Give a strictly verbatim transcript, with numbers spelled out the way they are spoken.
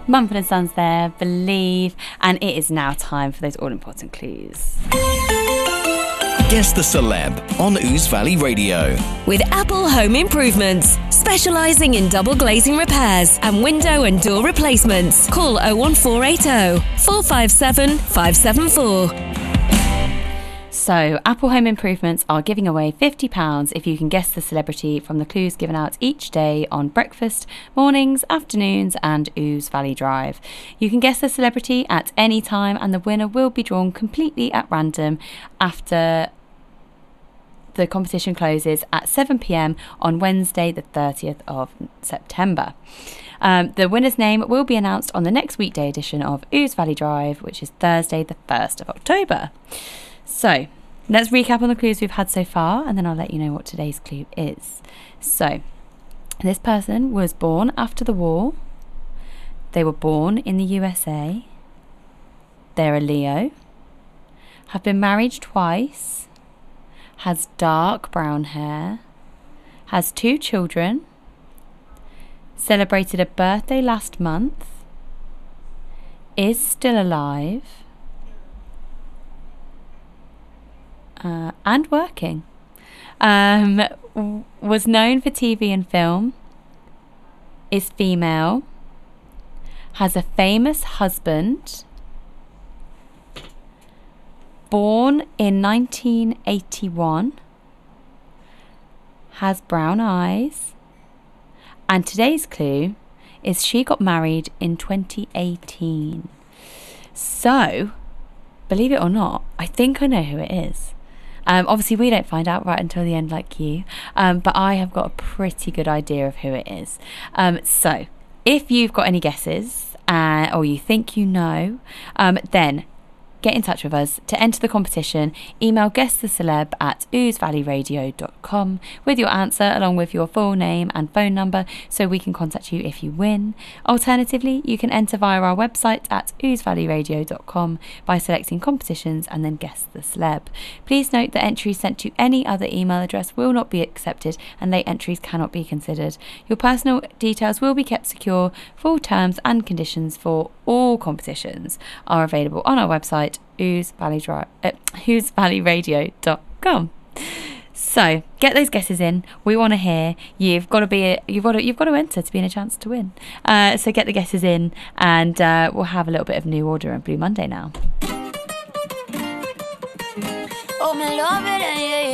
Mumford and Sons there, Believe, and it is now time for those all-important clues. Guess the Celeb on Ouse Valley Radio. With Apple Home Improvements, specialising in double glazing repairs and window and door replacements. Call oh one four eight oh, four five seven, five seven four. So, Apple Home Improvements are giving away fifty pounds if you can guess the celebrity from the clues given out each day on breakfast, mornings, afternoons and Ouse Valley Drive. You can guess the celebrity at any time and the winner will be drawn completely at random after the competition closes at seven p.m. on Wednesday the thirtieth of September. Um, the winner's name will be announced on the next weekday edition of Ouse Valley Drive, which is Thursday the first of October. So, let's recap on the clues we've had so far, and then I'll let you know what today's clue is. So, this person was born after the war. They were born in the U S A. They're a Leo. Have been married twice. Has dark brown hair. Has two children. Celebrated a birthday last month. Is still alive. Uh, and working. Um, w- was known for T V and film. Is female. Has a famous husband. Born in nineteen eighty-one. Has brown eyes. And today's clue is she got married in twenty eighteen. So, believe it or not, I think I know who it is. Um, obviously, we don't find out right until the end like you, um, but I have got a pretty good idea of who it is. Um, so, if you've got any guesses uh, or you think you know, um, then get in touch with us. To enter the competition, email guesstheceleb at ouse valley radio dot com with your answer along with your full name and phone number so we can contact you if you win. Alternatively, you can enter via our website at ouse valley radio dot com by selecting competitions and then guess the celeb. Please note that entries sent to any other email address will not be accepted and late entries cannot be considered. Your personal details will be kept secure. Full terms and conditions for all competitions are available on our website Ouse Valley Drive, uh, ouse valley radio dot com. So get those guesses in. We want to hear. You've got to be. A, you've got to. You've got to enter to be in a chance to win. Uh, so get the guesses in, and uh, we'll have a little bit of New Order and Blue Monday now. Oh, me love it, yeah,